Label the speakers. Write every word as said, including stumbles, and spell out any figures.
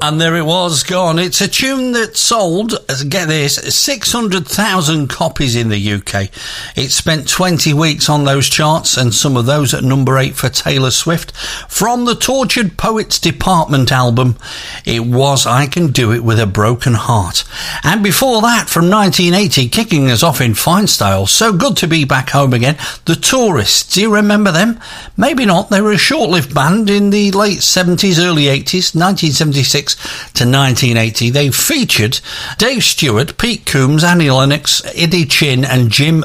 Speaker 1: And there it was, gone. It's a tune that sold, get this, six hundred thousand copies in the U K. It spent twenty weeks on those charts, and some of those at number eight for Taylor Swift. From the Tortured Poets Department album, it was I Can Do It With a Broken Heart. And before that, from nineteen eighty, kicking us off in fine style, So Good to Be Back Home Again, The Tourists. Do you remember them? Maybe not. They were a short-lived band in the late seventies, early eighties, nineteen seventy-six to nineteen eighty. They featured Dave Stewart, Pete Coombs, Annie Lennox, Eddie Chin and Jim